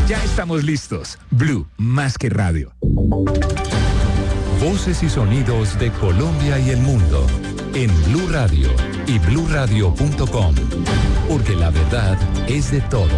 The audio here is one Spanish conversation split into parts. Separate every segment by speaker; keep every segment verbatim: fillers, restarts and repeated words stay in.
Speaker 1: Ya estamos listos. Blue, más que radio.
Speaker 2: Voces y sonidos de Colombia y el mundo en Blue Radio y blue radio punto com, porque la verdad es de todos.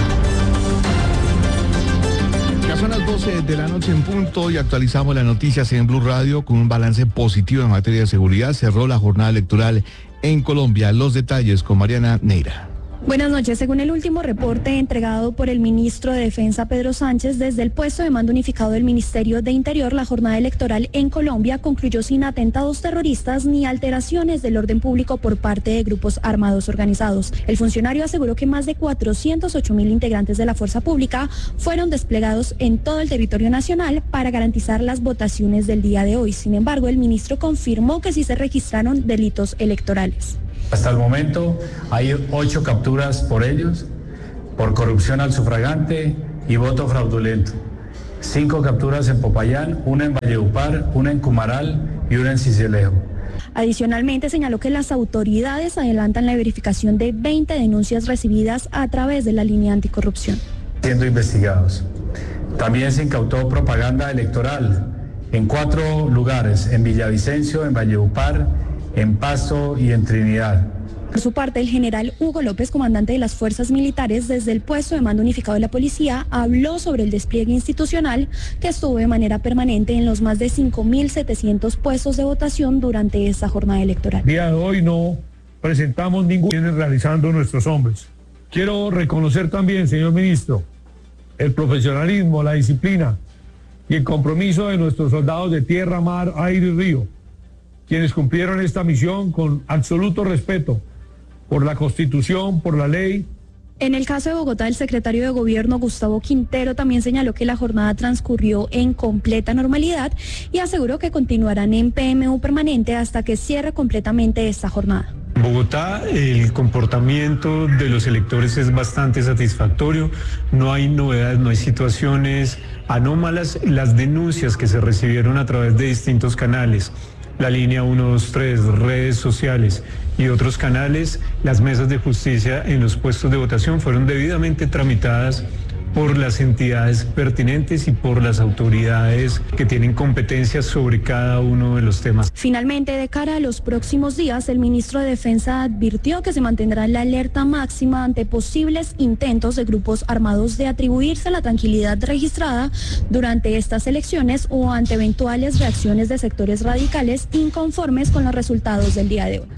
Speaker 3: Ya son las doce de la noche en punto y actualizamos las noticias en Blue Radio con un balance positivo en materia de seguridad. Cerró la jornada electoral en Colombia. Los detalles con Mariana Neira.
Speaker 4: Buenas noches. Según el último reporte entregado por el ministro de Defensa, Pedro Sánchez, desde el puesto de mando unificado del Ministerio de Interior, la jornada electoral en Colombia concluyó sin atentados terroristas ni alteraciones del orden público por parte de grupos armados organizados. El funcionario aseguró que más de cuatrocientos ocho mil integrantes de la fuerza pública fueron desplegados en todo el territorio nacional para garantizar las votaciones del día de hoy. Sin embargo, el ministro confirmó que sí se registraron delitos electorales.
Speaker 5: Hasta el momento hay ocho capturas por ellos, por corrupción al sufragante y voto fraudulento. Cinco capturas en Popayán, una en Valledupar, una en Cumaral y una en Sincelejo.
Speaker 4: Adicionalmente, señaló que las autoridades adelantan la verificación de veinte denuncias recibidas a través de la línea anticorrupción.
Speaker 5: Siendo investigados. También se incautó propaganda electoral en cuatro lugares, en Villavicencio, en Valledupar, en Pasto y en Trinidad.
Speaker 4: Por su parte, el general Hugo López, comandante de las fuerzas militares, desde el puesto de mando unificado de la policía, habló sobre el despliegue institucional que estuvo de manera permanente en los más de cinco mil setecientos puestos de votación durante esta jornada electoral.
Speaker 6: El día de hoy no presentamos ningún que vienen realizando nuestros hombres. Quiero reconocer también, señor ministro, el profesionalismo, la disciplina y el compromiso de nuestros soldados de tierra, mar, aire y río, quienes cumplieron esta misión con absoluto respeto por la Constitución, por la ley.
Speaker 4: En el caso de Bogotá, el secretario de Gobierno, Gustavo Quintero, también señaló que la jornada transcurrió en completa normalidad y aseguró que continuarán en P M U permanente hasta que cierre completamente esta jornada.
Speaker 7: En Bogotá, el comportamiento de los electores es bastante satisfactorio, no hay novedades, no hay situaciones anómalas. Las denuncias que se recibieron a través de distintos canales, la línea uno dos tres, redes sociales y otros canales, las mesas de justicia en los puestos de votación fueron debidamente tramitadas por las entidades pertinentes y por las autoridades que tienen competencias sobre cada uno de los temas.
Speaker 4: Finalmente, de cara a los próximos días, el ministro de Defensa advirtió que se mantendrá la alerta máxima ante posibles intentos de grupos armados de atribuirse la tranquilidad registrada durante estas elecciones o ante eventuales reacciones de sectores radicales inconformes con los resultados del día de hoy.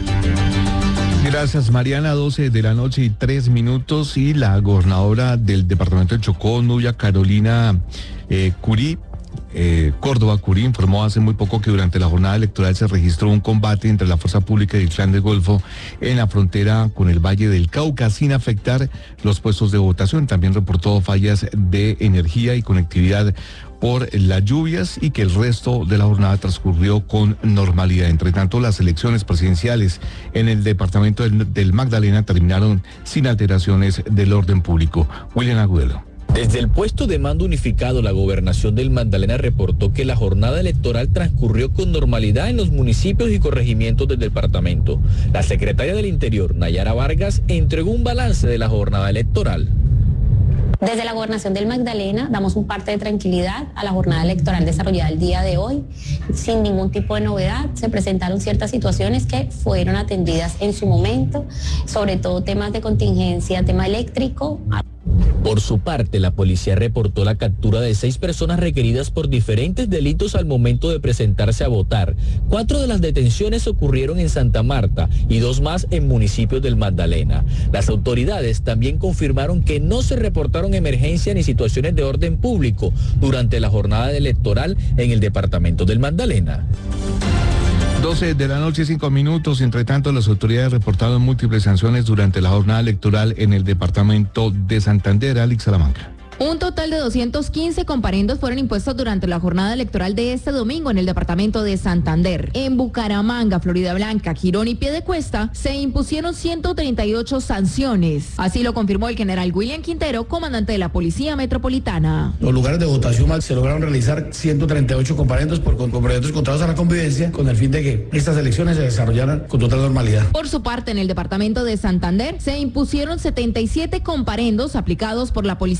Speaker 3: Gracias, Mariana. doce de la noche y tres minutos y la gobernadora del departamento de Chocó, Nubia Carolina eh, Curí, eh, Córdoba Curí, informó hace muy poco que durante la jornada electoral se registró un combate entre la fuerza pública y el Clan del Golfo en la frontera con el Valle del Cauca, sin afectar los puestos de votación. También reportó fallas de energía y conectividad por las lluvias y que el resto de la jornada transcurrió con normalidad. Entre tanto, las elecciones presidenciales en el departamento del, del Magdalena terminaron sin alteraciones del orden público. William Agudelo.
Speaker 8: Desde el puesto de mando unificado, la gobernación del Magdalena reportó que la jornada electoral transcurrió con normalidad en los municipios y corregimientos del departamento. La secretaria del Interior, Nayara Vargas, entregó un balance de la jornada electoral.
Speaker 9: Desde la Gobernación del Magdalena damos un parte de tranquilidad a la jornada electoral desarrollada el día de hoy, sin ningún tipo de novedad. Se presentaron ciertas situaciones que fueron atendidas en su momento, sobre todo temas de contingencia, tema eléctrico.
Speaker 8: Por su parte, la policía reportó la captura de seis personas requeridas por diferentes delitos al momento de presentarse a votar. Cuatro de las detenciones ocurrieron en Santa Marta y dos más en municipios del Magdalena. Las autoridades también confirmaron que no se reportaron emergencias ni situaciones de orden público durante la jornada electoral en el departamento del Magdalena.
Speaker 3: doce de la noche, cinco minutos. Entre tanto, las autoridades reportaron múltiples sanciones durante la jornada electoral en el departamento de Santander. Alex Salamanca.
Speaker 10: Un total de doscientos quince comparendos fueron impuestos durante la jornada electoral de este domingo en el departamento de Santander. En Bucaramanga, Florida Blanca, Girón y Piedecuesta se impusieron ciento treinta y ocho sanciones. Así lo confirmó el general William Quintero, comandante de la Policía Metropolitana.
Speaker 11: Los lugares de votación se lograron realizar ciento treinta y ocho comparendos por comparendos contrarios a la convivencia con el fin de que estas elecciones se desarrollaran con total normalidad.
Speaker 10: Por su parte, en el departamento de Santander se impusieron setenta y siete comparendos aplicados por la policía en diferentes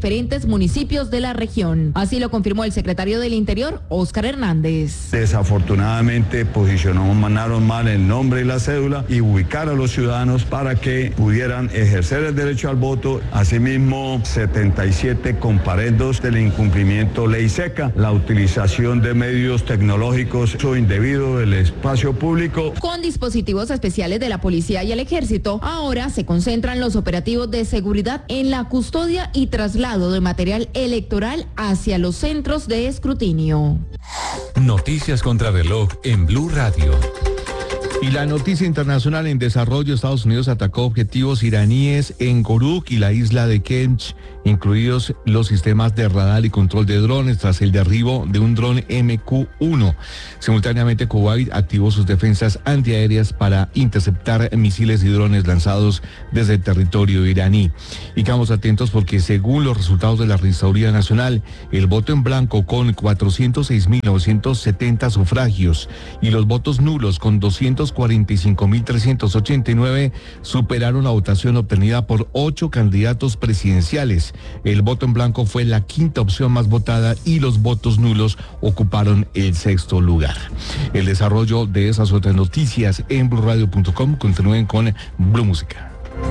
Speaker 10: diferentes municipios de la región. Así lo confirmó el secretario del Interior, Óscar Hernández.
Speaker 12: Desafortunadamente posicionaron mal el nombre y la cédula y ubicar a los ciudadanos para que pudieran ejercer el derecho al voto. Asimismo, setenta y siete comparendos del incumplimiento ley seca, la utilización de medios tecnológicos o indebido del espacio público.
Speaker 10: Con dispositivos especiales de la policía y el ejército, ahora se concentran los operativos de seguridad en la custodia y traslado de material electoral hacia los centros de escrutinio.
Speaker 2: Noticias contra reloj en Blue Radio.
Speaker 3: Y la noticia internacional en desarrollo: Estados Unidos atacó objetivos iraníes en Goruk y la isla de Kerch, incluidos los sistemas de radar y control de drones, tras el derribo de un dron M Q uno. Simultáneamente, Kuwait activó sus defensas antiaéreas para interceptar misiles y drones lanzados desde el territorio iraní. Y quedamos atentos porque, según los resultados de la Registraduría Nacional, el voto en blanco con cuatrocientos seis mil novecientos setenta sufragios y los votos nulos con doscientos cuarenta y cinco mil trescientos ochenta y nueve superaron la votación obtenida por ocho candidatos presidenciales. El voto en blanco fue la quinta opción más votada y los votos nulos ocuparon el sexto lugar. El desarrollo de esas otras noticias en blue radio punto com. Continúen con Blue Música.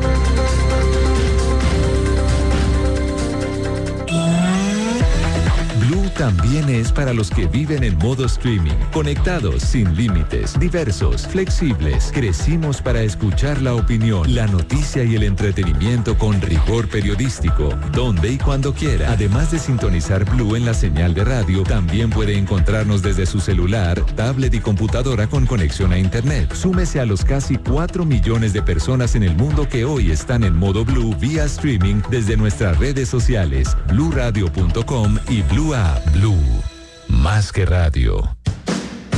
Speaker 2: También es para los que viven en modo streaming, conectados, sin límites, diversos, flexibles. Crecimos para escuchar la opinión, la noticia y el entretenimiento con rigor periodístico, donde y cuando quiera. Además de sintonizar Blue en la señal de radio, también puede encontrarnos desde su celular, tablet y computadora con conexión a internet. Súmese a los casi cuatro millones de personas en el mundo que hoy están en modo Blue vía streaming desde nuestras redes sociales, blue radio punto com y Blue App. Blue, más que radio.